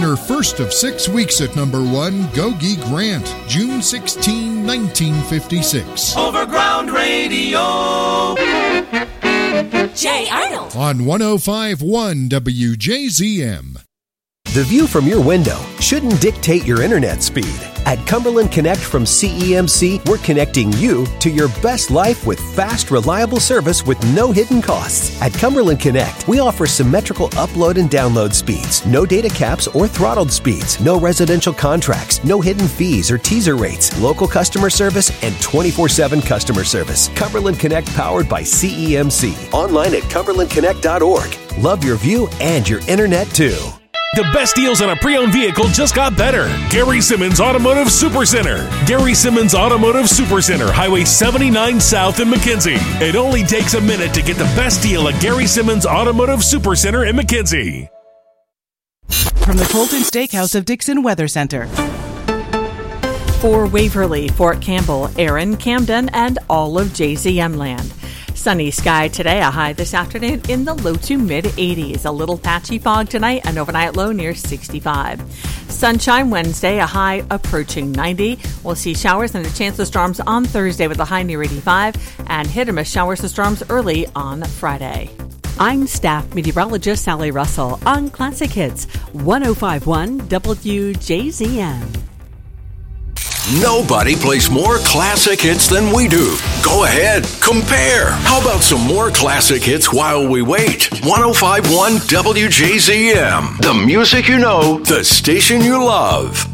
her first of 6 weeks at number 1, Gogi Grant, June 16, 1956. Overground Radio. Jay Arnold. On 105.1 WJZM. The view from your window shouldn't dictate your internet speed. At Cumberland Connect from CEMC, we're connecting you to your best life with fast, reliable service with no hidden costs. At Cumberland Connect, we offer symmetrical upload and download speeds, no data caps or throttled speeds, no residential contracts, no hidden fees or teaser rates, local customer service, and 24/7 customer service. Cumberland Connect powered by CEMC. Online at cumberlandconnect.org. Love your view and your internet too. The best deals on a pre-owned vehicle just got better. Gary Simmons Automotive Supercenter. Gary Simmons Automotive Supercenter, Highway 79 South in McKenzie. It only takes a minute to get the best deal at Gary Simmons Automotive Supercenter in McKenzie. From the Colton Steakhouse of Dixon Weather Center. For Waverly, Fort Campbell, Erin, Camden, and all of JZM land. Sunny sky today, a high this afternoon in the low to mid-80s. A little patchy fog tonight, an overnight low near 65. Sunshine Wednesday, a high approaching 90. We'll see showers and a chance of storms on Thursday with a high near 85, and hit or miss showers and storms early on Friday. I'm staff meteorologist Sally Russell on Classic Hits 105.1 WJZM. Nobody plays more classic hits than we do. Go ahead, compare. How about some more classic hits while we wait? 105.1 WJZM. The music you know, the station you love.